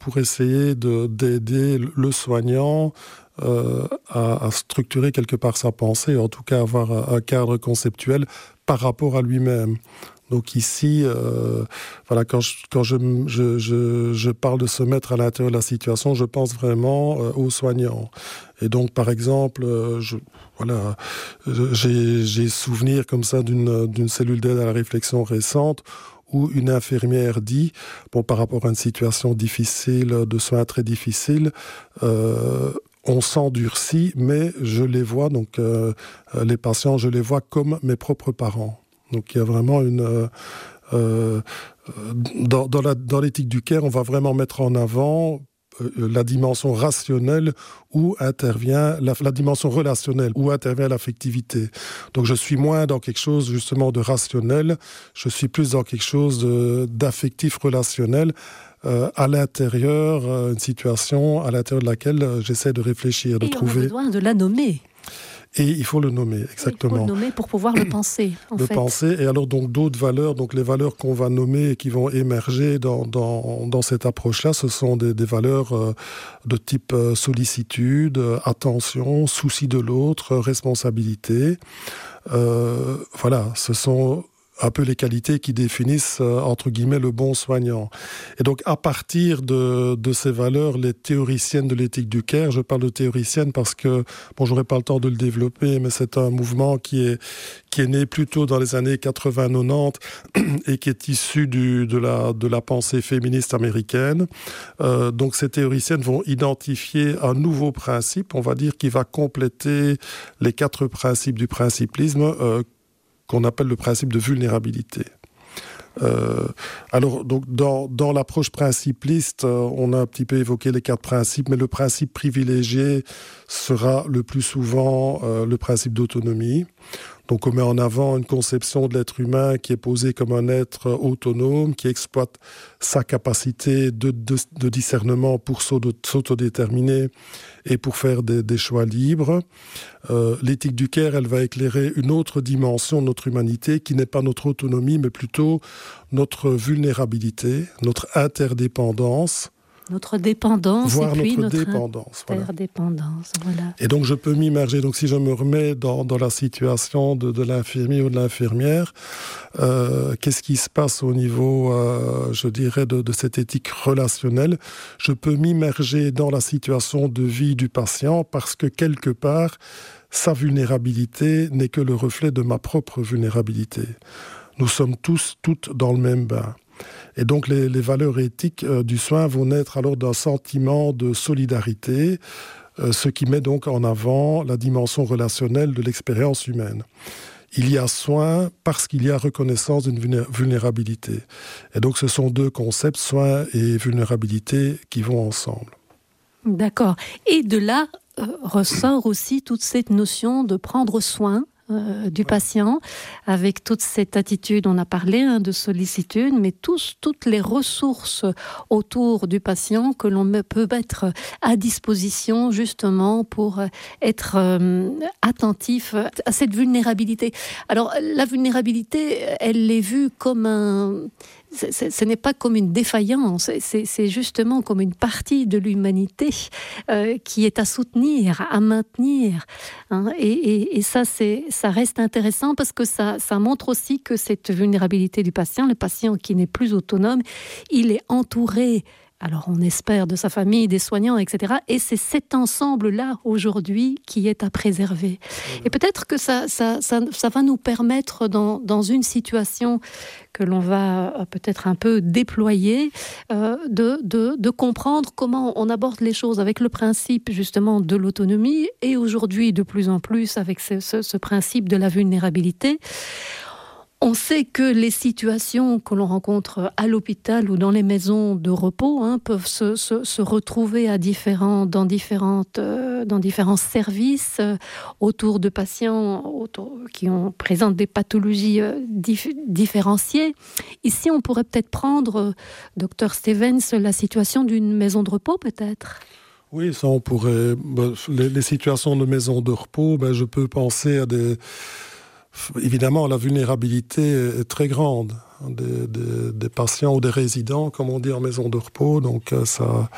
pour essayer d'aider le soignant à structurer quelque part sa pensée, en tout cas avoir un cadre conceptuel par rapport à lui-même. Donc ici, quand je parle de se mettre à l'intérieur de la situation, je pense vraiment aux soignants. Et donc, par exemple, j'ai souvenir comme ça d'une cellule d'aide à la réflexion récente où une infirmière dit, par rapport à une situation difficile, de soins très difficiles, on s'endurcit, mais je les vois, donc les patients, je les vois comme mes propres parents. Donc il y a vraiment dans l'éthique du care, on va vraiment mettre en avant la dimension rationnelle où intervient la dimension relationnelle, où intervient l'affectivité. Donc je suis moins dans quelque chose justement de rationnel, je suis plus dans quelque chose d'affectif relationnel, à l'intérieur, une situation à l'intérieur de laquelle j'essaie de réfléchir, de trouver. On a besoin de la nommer. Et il faut le nommer, exactement. Il faut le nommer pour pouvoir le penser, en fait. Penser, et alors donc d'autres valeurs, donc les valeurs qu'on va nommer et qui vont émerger dans cette approche-là, ce sont des valeurs de type sollicitude, attention, souci de l'autre, responsabilité. Ce sont un peu les qualités qui définissent, entre guillemets, le bon soignant. Et donc, à partir de ces valeurs, les théoriciennes de l'éthique du care, je parle de théoriciennes parce que, j'aurais pas le temps de le développer, mais c'est un mouvement qui est né plutôt dans les années 80-90 et qui est issu de la pensée féministe américaine. Donc, ces théoriciennes vont identifier un nouveau principe, on va dire, qui va compléter les 4 principes du principlisme, qu'on appelle le principe de vulnérabilité. Alors, donc, dans l'approche principliste, on a un petit peu évoqué les 4 principes, mais le principe privilégié sera le plus souvent le principe d'autonomie. Donc on met en avant une conception de l'être humain qui est posée comme un être autonome, qui exploite sa capacité de discernement pour s'autodéterminer et pour faire des choix libres. L'éthique du care, elle va éclairer une autre dimension de notre humanité qui n'est pas notre autonomie, mais plutôt notre vulnérabilité, notre interdépendance. Notre dépendance voire et puis notre dépendance. Interdépendance, voilà. Et donc je peux m'immerger, donc si je me remets dans la situation de l'infirmier ou de l'infirmière, qu'est-ce qui se passe au niveau, je dirais, de cette éthique relationnelle? Je peux m'immerger dans la situation de vie du patient parce que quelque part, sa vulnérabilité n'est que le reflet de ma propre vulnérabilité. Nous sommes toutes dans le même bain. Et donc les valeurs éthiques du soin vont naître alors d'un sentiment de solidarité, ce qui met donc en avant la dimension relationnelle de l'expérience humaine. Il y a soin parce qu'il y a reconnaissance d'une vulnérabilité. Et donc ce sont 2 concepts, soin et vulnérabilité, qui vont ensemble. D'accord. Et de là ressort aussi toute cette notion de prendre soin du patient, avec toute cette attitude, on a parlé de sollicitude, mais toutes les ressources autour du patient que l'on peut mettre à disposition justement pour être attentif à cette vulnérabilité. Alors la vulnérabilité, elle est vue comme ce n'est pas comme une défaillance, c'est justement comme une partie de l'humanité qui est à soutenir, à maintenir. Et ça reste intéressant parce que ça montre aussi que cette vulnérabilité du patient, le patient qui n'est plus autonome, il est entouré, alors on espère, de sa famille, des soignants, etc. Et c'est cet ensemble-là, aujourd'hui, qui est à préserver. Et peut-être que ça va nous permettre, dans une situation que l'on va peut-être un peu déployer, de comprendre comment on aborde les choses avec le principe, justement, de l'autonomie, et aujourd'hui, de plus en plus, avec ce principe de la vulnérabilité. On sait que les situations que l'on rencontre à l'hôpital ou dans les maisons de repos peuvent se retrouver dans différents services autour de patients qui présentent des pathologies différenciées. Ici, on pourrait peut-être prendre, Dr Stevens, la situation d'une maison de repos, peut-être. Oui, ça on pourrait. Les situations de maison de repos, je peux penser à évidemment, la vulnérabilité est très grande des patients ou des résidents, comme on dit en maison de repos. Donc, ça